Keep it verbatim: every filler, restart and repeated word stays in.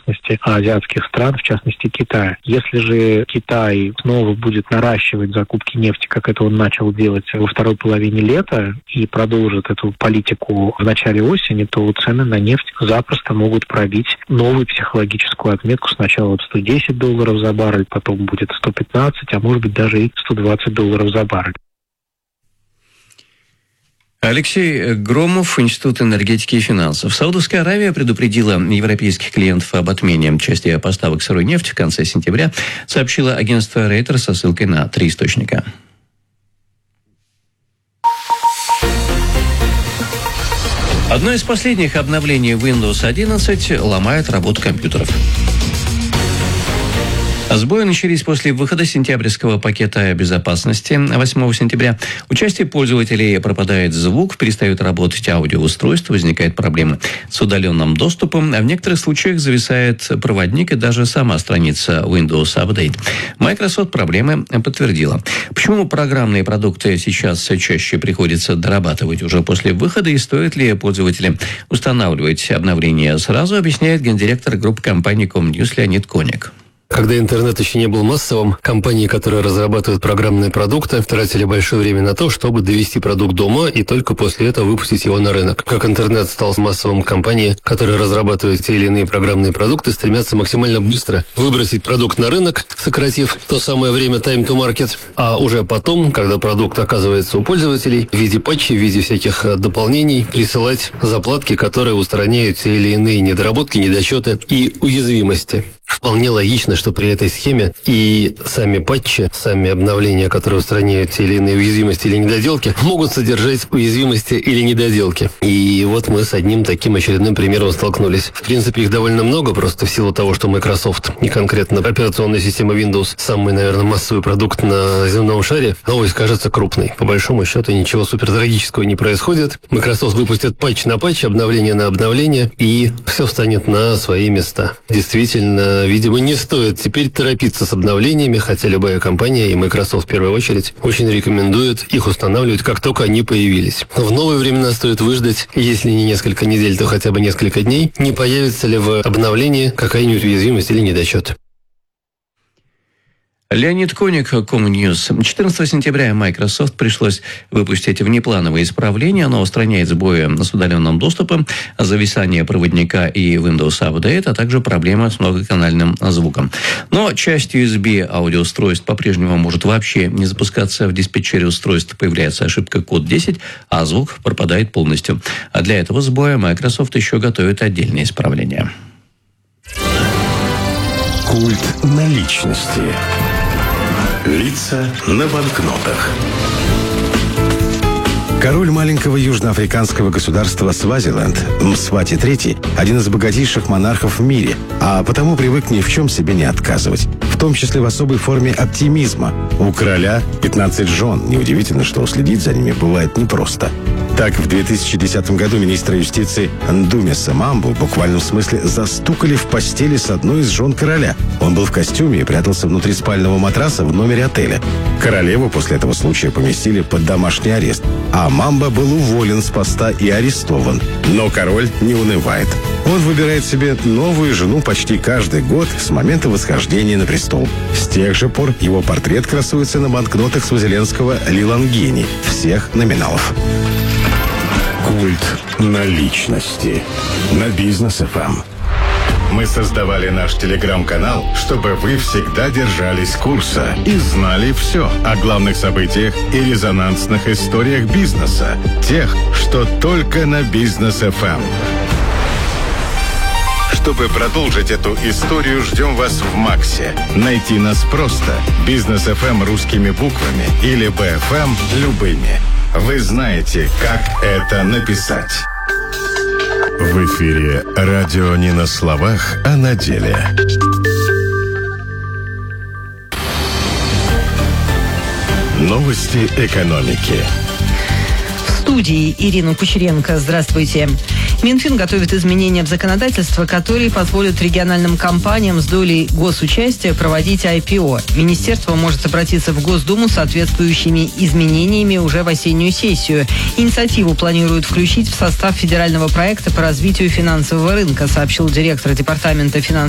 частности, азиатских стран, в частности, Китая. Если же Китай снова будет наращивать закупки нефти, как это он начал делать во второй половине лета, и продолжит эту политику в начале осени, то цены на нефть запросто могут пробить новую психологическую отметку. Сначала вот сто десять долларов за баррель, потом будет сто пятнадцать, а может быть даже и сто двадцать долларов за баррель. Алексей Громов, Институт энергетики и финансов. Саудовская Аравия предупредила европейских клиентов об отмене части поставок сырой нефти в конце сентября, сообщило агентство Рейтер со ссылкой на три источника. Одно из последних обновлений Windows одиннадцать ломает работу компьютеров. Сбои начались после выхода сентябрьского пакета безопасности восьмого сентября. У части пользователей пропадает звук, перестают работать аудиоустройства, возникают проблемы с удаленным доступом, а в некоторых случаях зависает проводник и даже сама страница Windows Update. Microsoft проблемы подтвердила. Почему программные продукты сейчас чаще приходится дорабатывать уже после выхода и стоит ли пользователям устанавливать обновления сразу, объясняет гендиректор группы компании Comnews Леонид Коник. Когда интернет еще не был массовым, компании, которые разрабатывают программные продукты, тратили большое время на то, чтобы довести продукт до ума и только после этого выпустить его на рынок. Как интернет стал массовым, компании, которые разрабатывают те или иные программные продукты, стремятся максимально быстро выбросить продукт на рынок, сократив то самое время time to market, а уже потом, когда продукт оказывается у пользователей, в виде патчей, в виде всяких дополнений, присылать заплатки, которые устраняют те или иные недоработки, недочеты и уязвимости. Вполне логично, что при этой схеме и сами патчи, сами обновления, которые устраняют те или иные уязвимости или недоделки, могут содержать уязвимости или недоделки. И вот мы с одним таким очередным примером столкнулись. В принципе, их довольно много, просто в силу того, что Microsoft, не конкретно операционная система Windows, самый, наверное, массовый продукт на земном шаре, новость кажется крупной. По большому счету, ничего супертрагического не происходит. Microsoft выпустит патч на патч, обновление на обновление, и все встанет на свои места. Действительно, видимо, не стоит теперь торопиться с обновлениями, хотя любая компания, и Microsoft в первую очередь, очень рекомендует их устанавливать, как только они появились. В новые времена стоит выждать, если не несколько недель, то хотя бы несколько дней, не появится ли в обновлении какая-нибудь уязвимость или недочет. Леонид Коник, Comnews. четырнадцатого сентября Microsoft пришлось выпустить внеплановые исправления. Оно устраняет сбои с удаленным доступом, зависание проводника и Windows Update, а также проблемы с многоканальным звуком. Но часть ю эс би аудиоустройств по-прежнему может вообще не запускаться. В диспетчере устройств появляется ошибка код десять, а звук пропадает полностью. А для этого сбоя Microsoft еще готовит отдельные исправления. Культ наличности. Лица на банкнотах. Король маленького южноафриканского государства Свазиленд, Мсвати третий, один из богатейших монархов в мире, а потому привык ни в чем себе не отказывать, в том числе в особой форме оптимизма. У короля пятнадцать жен, неудивительно, что уследить за ними бывает непросто. Так, в две тысячи десятом году министра юстиции Ндумиса Мамбу в буквальном смысле застукали в постели с одной из жен короля. Он был в костюме и прятался внутри спального матраса в номере отеля. Королеву после этого случая поместили под домашний арест, а Мамба был уволен с поста и арестован. Но король не унывает. Он выбирает себе новую жену почти каждый год с момента восхождения на престол. С тех же пор его портрет красуется на банкнотах свазилендского лилангени всех номиналов. Культ наличности на Бизнес эф эм. Мы создавали наш телеграм-канал, чтобы вы всегда держались курса и знали все о главных событиях и резонансных историях бизнеса. Тех, что только на Бизнес эф эм. Чтобы продолжить эту историю, ждем вас в Максе. Найти нас просто. Бизнес эф эм русскими буквами или би эф эм любыми. Вы знаете, как это написать. В эфире радио не на словах, а на деле. Новости экономики. В студии Ирина Кучеренко. Здравствуйте. Минфин готовит изменения в законодательство, которые позволят региональным компаниям с долей госучастия проводить ай пи о. Министерство может обратиться в Госдуму с соответствующими изменениями уже в осеннюю сессию. Инициативу планируют включить в состав федерального проекта по развитию финансового рынка, сообщил директор департамента финансового